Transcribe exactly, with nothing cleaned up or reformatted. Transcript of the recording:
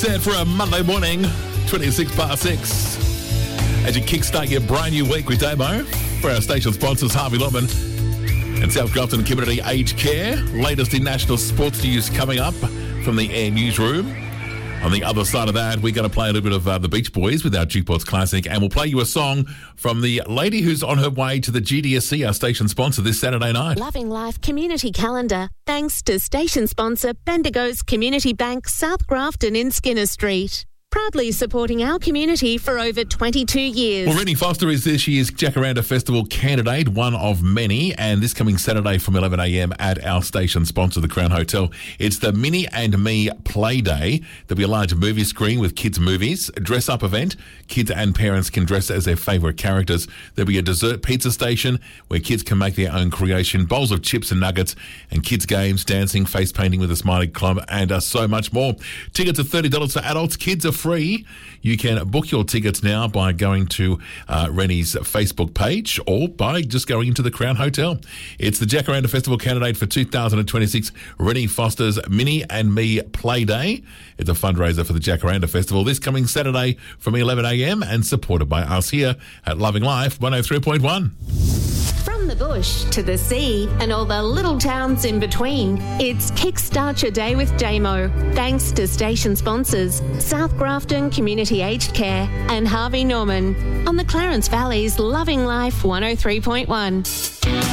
Set for a Monday morning, twenty-six past six. As you kickstart your brand new week with Damo, for our station sponsors, Harvey Norman and South Grafton Community Aged Care. Latest in national sports news coming up from the Air Newsroom. On the other side of that, we're going to play a little bit of uh, the Beach Boys with our Jukebox Classic, and we'll play you a song from the lady who's on her way to the G D S C, our station sponsor, this Saturday night. Loving Life Community Calendar, thanks to station sponsor Bendigo's Community Bank, South Grafton in Skinner Street. Proudly supporting our community for over twenty-two years. Well, Rennie Foster is this year's Jacaranda Festival candidate, one of many, and this coming Saturday from eleven a.m. at our station sponsor, the Crown Hotel. It's the Minnie and Me Play Day. There'll be a large movie screen with kids' movies, a dress-up event. Kids and parents can dress as their favourite characters. There'll be a dessert pizza station where kids can make their own creation, bowls of chips and nuggets, and kids' games, dancing, face painting with a smiley club, and uh, so much more. Tickets are thirty dollars for adults. Kids are free. You can book your tickets now by going to uh, Rennie's Facebook page or by just going into the Crown Hotel. It's the Jacaranda Festival candidate for two thousand twenty-six, Rennie Foster's Minnie and Me Play Day. It's a fundraiser for the Jacaranda Festival this coming Saturday from eleven a.m. and supported by us here at Loving Life one oh three point one. From the bush to the sea and all the little towns in between, it's Kickstart Your Day with Damo. Thanks to station sponsors South Grafton Community Aged Care and Harvey Norman on the Clarence Valley's Loving Life one oh three point one.